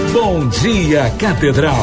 Bom Dia Catedral.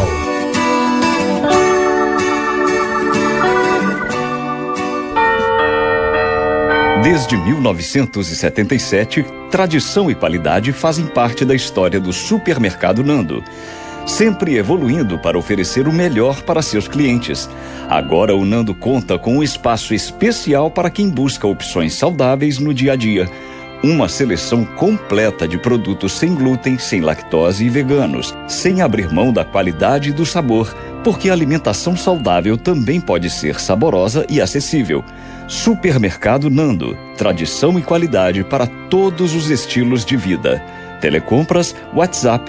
Desde 1977, tradição e qualidade fazem parte da história do Supermercado Nando, sempre evoluindo para oferecer o melhor para seus clientes. Agora o Nando conta com um espaço especial para quem busca opções saudáveis no dia a dia. Uma seleção completa de produtos sem glúten, sem lactose e veganos, sem abrir mão da qualidade e do sabor, porque a alimentação saudável também pode ser saborosa e acessível. Supermercado Nando, tradição e qualidade para todos os estilos de vida. Telecompras, WhatsApp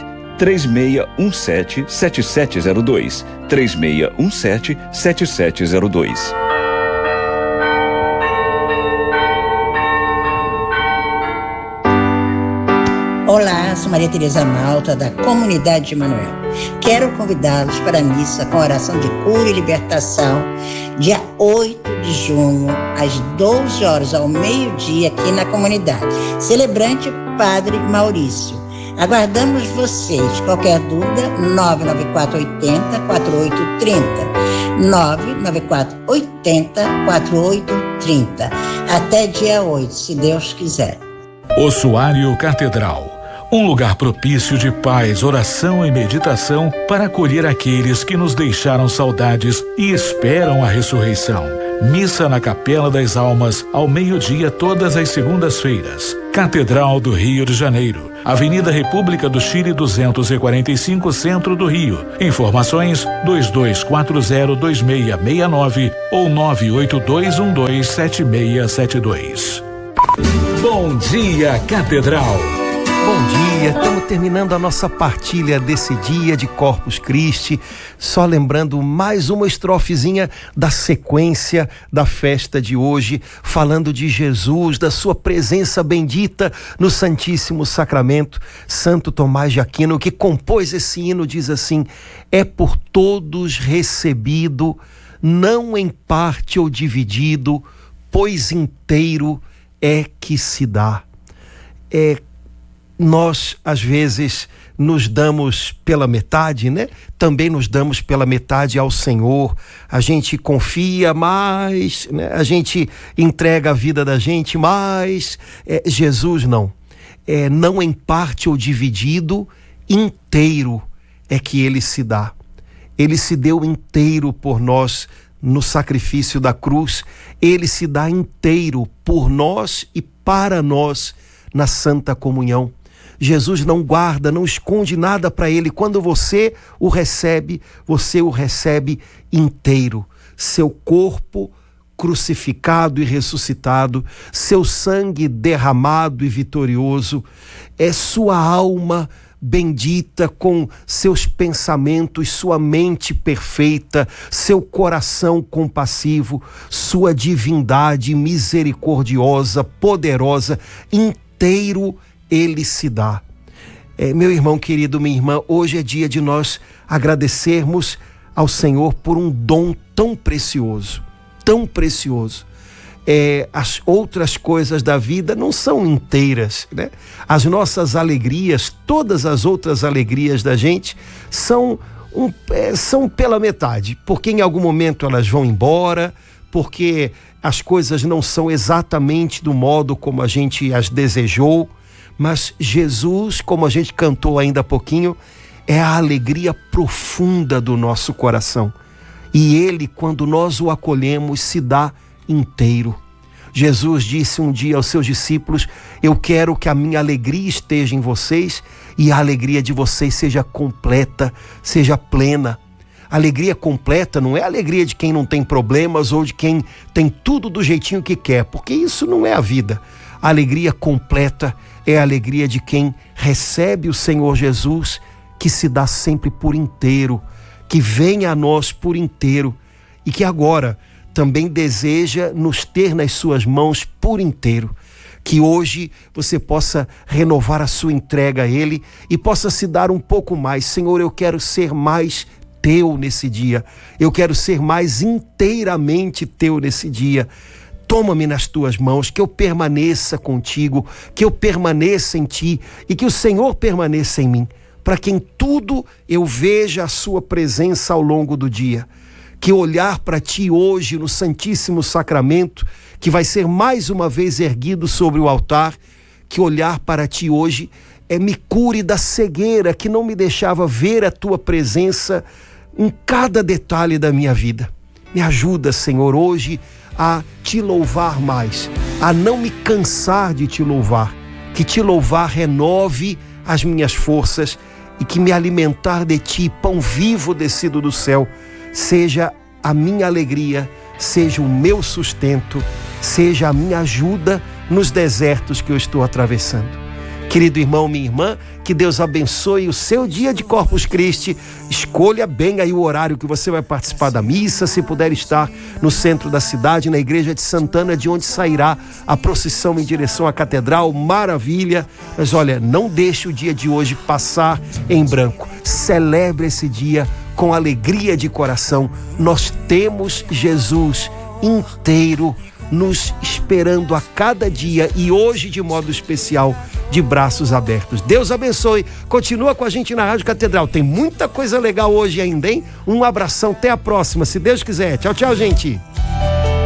3617-7702, 3617-7702. Olá, sou Maria Tereza Malta, da Comunidade de Emanuel. Quero convidá-los para a missa com oração de cura e libertação, dia 8 de junho, às 12 horas ao meio-dia, aqui na comunidade. Celebrante Padre Maurício. Aguardamos vocês. Qualquer dúvida, 99480-4830. 99480-4830. Até dia 8, se Deus quiser. Ossuário Catedral. Um lugar propício de paz, oração e meditação para acolher aqueles que nos deixaram saudades e esperam a ressurreição. Missa na Capela das Almas, ao meio-dia, todas as segundas-feiras. Catedral do Rio de Janeiro. Avenida República do Chile 245, Centro do Rio. Informações 22402669 ou 982127672. Bom Dia Catedral. Bom dia, estamos terminando a nossa partilha desse dia de Corpus Christi, só lembrando mais uma estrofezinha da sequência da festa de hoje, falando de Jesus, da sua presença bendita no Santíssimo Sacramento. Santo Tomás de Aquino, que compôs esse hino, diz assim: é por todos recebido, não em parte ou dividido, pois inteiro é que se dá. Nós, às vezes, nos damos pela metade, né? Também nos damos pela metade ao Senhor. A gente confia mais, né? A gente entrega a vida da gente mais. Jesus não. Não em parte ou dividido, inteiro é que ele se dá. Ele se deu inteiro por nós no sacrifício da cruz. Ele se dá inteiro por nós e para nós na Santa Comunhão. Jesus não guarda, não esconde nada para ele. Quando você o recebe inteiro. Seu corpo crucificado e ressuscitado, seu sangue derramado e vitorioso, sua alma bendita com seus pensamentos, sua mente perfeita, seu coração compassivo, sua divindade misericordiosa, poderosa, inteiro ele se dá. Meu irmão querido, minha irmã, hoje é dia de nós agradecermos ao Senhor por um dom tão precioso, tão precioso. As outras coisas da vida não são inteiras, né? As nossas alegrias, todas as outras alegrias da gente são pela metade, porque em algum momento elas vão embora, porque as coisas não são exatamente do modo como a gente as desejou. Mas Jesus, como a gente cantou ainda há pouquinho, é a alegria profunda do nosso coração. E ele, quando nós o acolhemos, se dá inteiro. Jesus disse um dia aos seus discípulos: eu quero que a minha alegria esteja em vocês e a alegria de vocês seja completa, seja plena. Alegria completa não é a alegria de quem não tem problemas ou de quem tem tudo do jeitinho que quer, porque isso não é a vida. A alegria completa é a alegria de quem recebe o Senhor Jesus, que se dá sempre por inteiro, que vem a nós por inteiro e que agora também deseja nos ter nas suas mãos por inteiro. Que hoje você possa renovar a sua entrega a Ele e possa se dar um pouco mais. Senhor, eu quero ser mais teu nesse dia. Eu quero ser mais inteiramente teu nesse dia. Toma-me nas tuas mãos, que eu permaneça contigo, que eu permaneça em ti e que o Senhor permaneça em mim, para que em tudo eu veja a sua presença ao longo do dia. Que olhar para ti hoje no Santíssimo Sacramento, que vai ser mais uma vez erguido sobre o altar, que olhar para ti hoje me cure da cegueira que não me deixava ver a tua presença em cada detalhe da minha vida. Me ajuda, Senhor, hoje a te louvar mais, a não me cansar de te louvar, que te louvar renove as minhas forças e que me alimentar de ti, pão vivo descido do céu, seja a minha alegria, seja o meu sustento, seja a minha ajuda nos desertos que eu estou atravessando. Querido irmão, minha irmã, que Deus abençoe o seu dia de Corpus Christi. Escolha bem aí o horário que você vai participar da missa, se puder estar no centro da cidade, na igreja de Santana, de onde sairá a procissão em direção à catedral, maravilha. Mas olha, não deixe o dia de hoje passar em branco. Celebre esse dia com alegria de coração. Nós temos Jesus inteiro nos esperando a cada dia e hoje de modo especial de braços abertos. Deus abençoe. Continua com a gente na Rádio Catedral. Tem muita coisa legal hoje ainda, hein? Um abração, até a próxima, se Deus quiser. Tchau, tchau, gente.